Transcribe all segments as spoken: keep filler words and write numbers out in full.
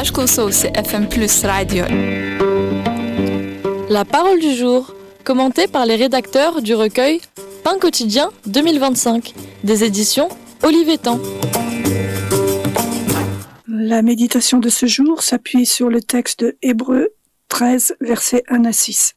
Aš klausausi F M plus radio. La parole du jour, commentée par les rédacteurs du recueil Pain quotidien deux mille vingt-cinq, des éditions Olivetan. La méditation de ce jour s'appuie sur le texte de Hébreux treize, versets un à six.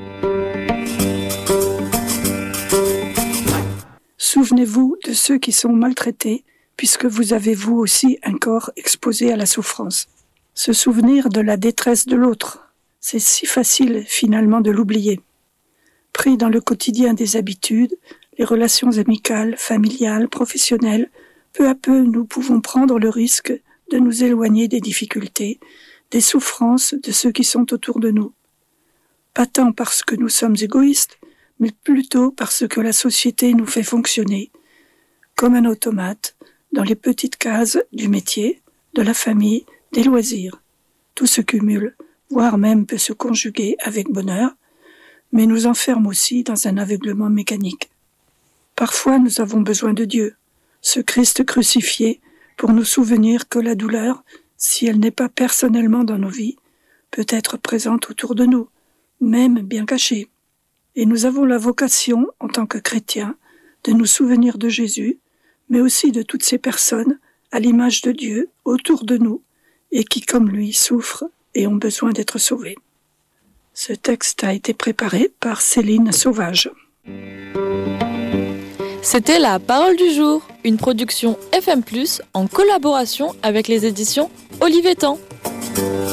Souvenez-vous de ceux qui sont maltraités, puisque vous avez vous aussi un corps exposé à la souffrance. Se souvenir de la détresse de l'autre, c'est si facile finalement de l'oublier. Pris dans le quotidien des habitudes, les relations amicales, familiales, professionnelles, peu à peu nous pouvons prendre le risque de nous éloigner des difficultés, des souffrances de ceux qui sont autour de nous. Pas tant parce que nous sommes égoïstes, mais plutôt parce que la société nous fait fonctionner comme un automate dans les petites cases du métier, de la famille, des loisirs. Tout se cumule, voire même peut se conjuguer avec bonheur, mais nous enferme aussi dans un aveuglement mécanique. Parfois nous avons besoin de Dieu, ce Christ crucifié, pour nous souvenir que la douleur, si elle n'est pas personnellement dans nos vies, peut être présente autour de nous, même bien cachée. Et nous avons la vocation, en tant que chrétiens, de nous souvenir de Jésus, mais aussi de toutes ces personnes, à l'image de Dieu, autour de nous, et qui, comme lui, souffrent et ont besoin d'être sauvés. Ce texte a été préparé par Céline Sauvage. C'était la parole du jour, une production F M plus, en collaboration avec les éditions Olivetan.